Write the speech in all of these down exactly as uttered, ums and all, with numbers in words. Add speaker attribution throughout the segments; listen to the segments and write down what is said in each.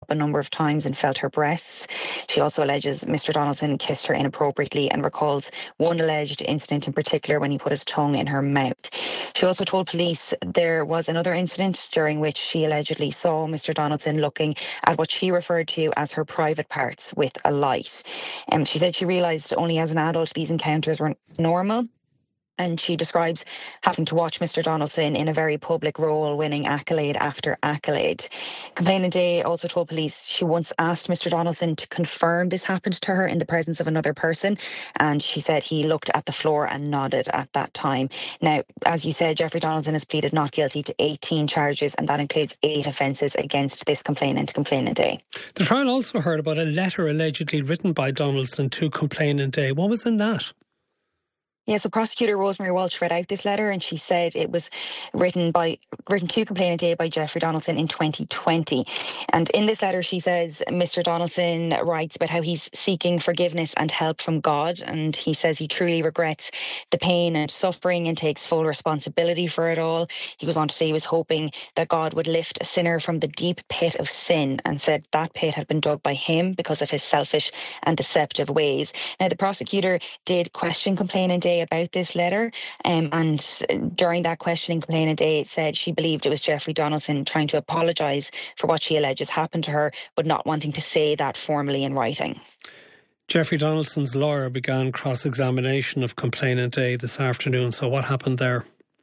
Speaker 1: a number of times and felt her breasts. She also alleges Mister Donaldson kissed her inappropriately and recalls one alleged incident in particular when he put his tongue in her mouth. She also told police there was another incident during which she allegedly saw Mister Donaldson looking at what she referred to as her private parts with a light. And um, she said she realised only as an adult these encounters were normal. And she describes having to watch Mister Donaldson in a very public role, winning accolade after accolade. Complainant A also told police she once asked Mister Donaldson to confirm this happened to her in the presence of another person. And she said he looked at the floor and nodded at that time. Now, as you said, Jeffrey Donaldson has pleaded not guilty to eighteen charges, and that includes eight offences against this complainant, Complainant A.
Speaker 2: The trial also heard about a letter allegedly written by Donaldson to Complainant A. What was in that?
Speaker 1: Yeah, so prosecutor Rosemary Walsh read out this letter, and she said it was written by written to Complainant A by Jeffrey Donaldson in twenty twenty. And in this letter, she says Mister Donaldson writes about how he's seeking forgiveness and help from God, and he says he truly regrets the pain and suffering and takes full responsibility for it all. He goes on to say he was hoping that God would lift a sinner from the deep pit of sin, and said that pit had been dug by him because of his selfish and deceptive ways. Now, the prosecutor did question Complainant A about this letter, um, and during that questioning, Complainant A said she believed it was Jeffrey Donaldson trying to apologise for what she alleges happened to her, but not wanting to say that formally in writing.
Speaker 2: Jeffrey Donaldson's lawyer began cross-examination of Complainant A this afternoon, so what happened there?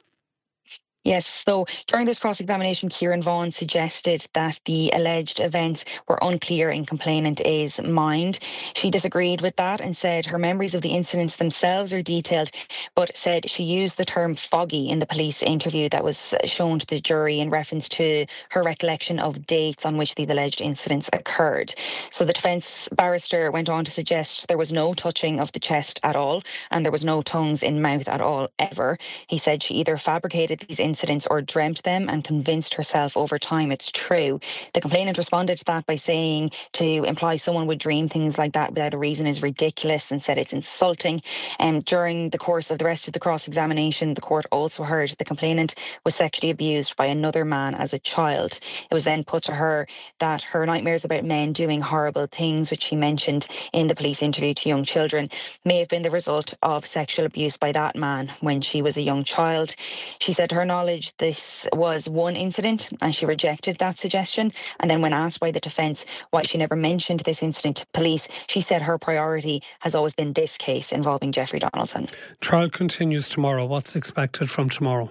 Speaker 1: Yes, so during this cross-examination, Kieran Vaughan suggested that the alleged events were unclear in Complainant A's mind. She disagreed with that and said her memories of the incidents themselves are detailed, but said she used the term foggy in the police interview that was shown to the jury in reference to her recollection of dates on which these alleged incidents occurred. So the defence barrister went on to suggest there was no touching of the chest at all, and there was no tongues in mouth at all, ever. He said she either fabricated these incidents incidents or dreamt them and convinced herself over time it's true. The complainant responded to that by saying to imply someone would dream things like that without a reason is ridiculous, and said it's insulting. And during the course of the rest of the cross-examination, the court also heard the complainant was sexually abused by another man as a child. It was then put to her that her nightmares about men doing horrible things, which she mentioned in the police interview to young children, may have been the result of sexual abuse by that man when she was a young child. She said her knowledge this was one incident, and she rejected that suggestion. And then when asked by the defence why she never mentioned this incident to police, she said her priority has always been this case involving Jeffrey Donaldson.
Speaker 2: Trial continues tomorrow. What's expected from tomorrow?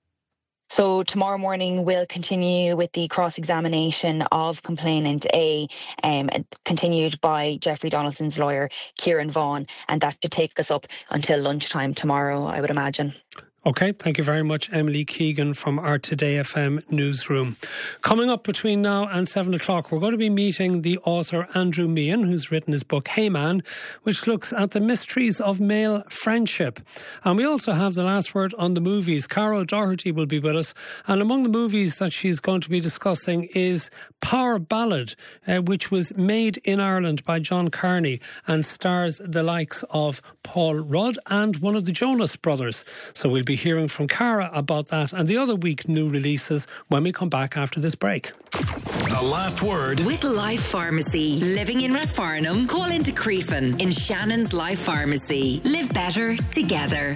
Speaker 1: So tomorrow morning we'll continue with the cross-examination of Complainant A, um, continued by Jeffrey Donaldson's lawyer, Kieran Vaughan, and that should take us up until lunchtime tomorrow, I would imagine.
Speaker 2: OK, thank you very much, Emily Keegan from our Today F M newsroom. Coming up between now and seven o'clock, we're going to be meeting the author Andrew Meehan, who's written his book Hey Man, which looks at the mysteries of male friendship. And we also have the last word on the movies. Carol Doherty will be with us, and among the movies that she's going to be discussing is Power Ballad, uh, which was made in Ireland by John Carney and stars the likes of Paul Rudd and one of the Jonas Brothers. So we'll be hearing from Cara about that and the other week new releases when we come back after this break.
Speaker 3: The last word
Speaker 4: with Life Pharmacy. Living in Rathfarnham? Call into Creefin in Shannon's Life Pharmacy. Live better together.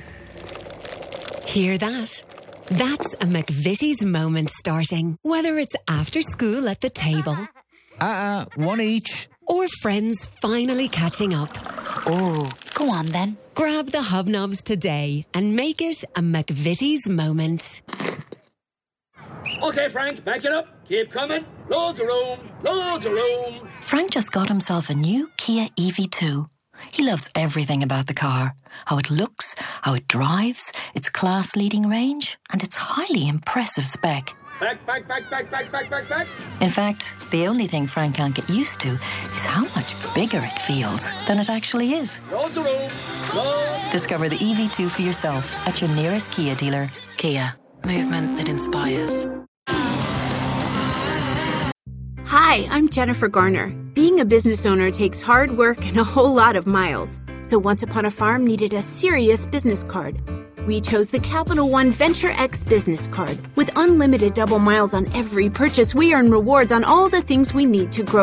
Speaker 5: Hear that? That's a McVitie's moment starting. Whether it's after school at the table,
Speaker 6: uh-uh, one each,
Speaker 5: or friends finally catching up.
Speaker 4: Oh, go on then.
Speaker 5: Grab the hobnobs today and make it a McVitie's moment.
Speaker 7: OK, Frank, back it up. Keep coming. Loads of room. Loads of room.
Speaker 8: Frank just got himself a new Kia E V two. He loves everything about the car. How it looks, how it drives, its class-leading range, and its highly impressive spec.
Speaker 7: Back, back, back, back, back, back, back, back.
Speaker 8: In fact, the only thing Frank can't get used to is how much bigger it feels than it actually is.
Speaker 7: Loads of room. Loads.
Speaker 8: Discover the E V two for yourself at your nearest Kia dealer.
Speaker 9: Kia. Movement that inspires.
Speaker 10: Hi, I'm Jennifer Garner. Being a business owner takes hard work and a whole lot of miles. So Once Upon a Farm needed a serious business card. We chose the Capital One Venture X business card. With unlimited double miles on every purchase, we earn rewards on all the things we need to grow